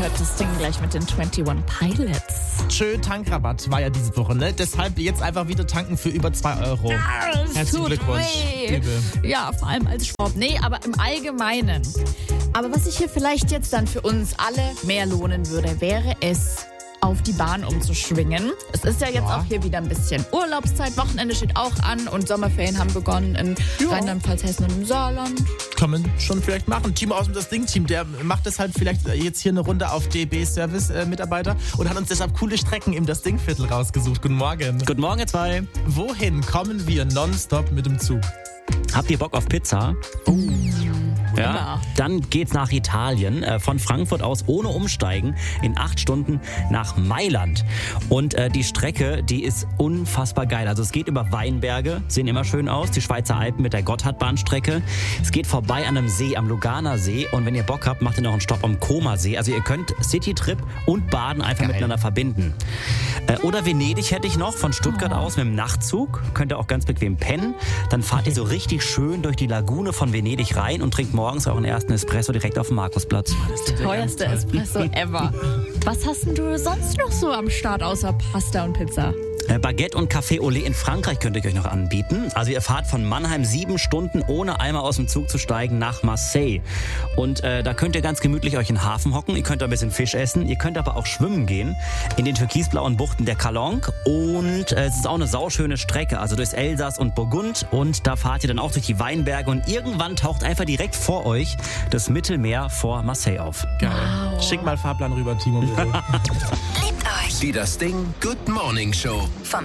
hört das Ding gleich mit den 21 Pilots. Schön Tankrabatt war ja diese Woche, ne? Deshalb jetzt einfach wieder tanken für über 2 Euro. Herzlichen Glückwunsch. Liebe. Ja, vor allem als Schwab. Nee, aber im Allgemeinen. Aber was sich hier vielleicht jetzt dann für uns alle mehr lohnen würde, wäre es, auf die Bahn umzuschwingen. Es ist ja jetzt auch hier wieder ein bisschen Urlaubszeit. Wochenende steht auch an und Sommerferien haben begonnen in Rheinland-Pfalz, Hessen und im Saarland. Kann man schon vielleicht machen. Timo aus dem Das Ding-Team, der macht deshalb vielleicht jetzt hier eine Runde auf DB-Service-Mitarbeiter und hat uns deshalb coole Strecken im Das Ding-Viertel rausgesucht. Guten Morgen. Guten Morgen, ihr zwei. Wohin kommen wir nonstop mit dem Zug? Habt ihr Bock auf Pizza? Ja, dann geht's nach Italien, von Frankfurt aus ohne Umsteigen in 8 Stunden nach Mailand. Und die Strecke, die ist unfassbar geil. Also es geht über Weinberge, sehen immer schön aus, die Schweizer Alpen mit der Gotthardbahnstrecke. Es geht vorbei an einem See, am Luganer See. Und wenn ihr Bock habt, macht ihr noch einen Stopp am Comer See. Also ihr könnt Citytrip und Baden einfach miteinander verbinden. Oder Venedig hätte ich noch, von Stuttgart aus mit dem Nachtzug. Könnt ihr auch ganz bequem pennen. Dann fahrt ihr so richtig schön durch die Lagune von Venedig rein und trinkt morgens euren ersten Espresso direkt auf dem Markusplatz. Das teuerste Espresso ever. Was hast denn du sonst noch so am Start außer Pasta und Pizza? Baguette und Café au lait in Frankreich könnte ich euch noch anbieten. Also ihr fahrt von Mannheim 7 Stunden, ohne einmal aus dem Zug zu steigen, nach Marseille. Und da könnt ihr ganz gemütlich euch in den Hafen hocken. Ihr könnt ein bisschen Fisch essen. Ihr könnt aber auch schwimmen gehen in den türkisblauen Buchten der Calanque. Und es ist auch eine sauschöne Strecke, also durchs Elsass und Burgund. Und da fahrt ihr dann auch durch die Weinberge. Und irgendwann taucht einfach direkt vor euch das Mittelmeer vor Marseille auf. Geil. Wow. Schick mal Fahrplan rüber, Timo, bitte. Liebt euch. Die Das Ding Good Morning Show. Vom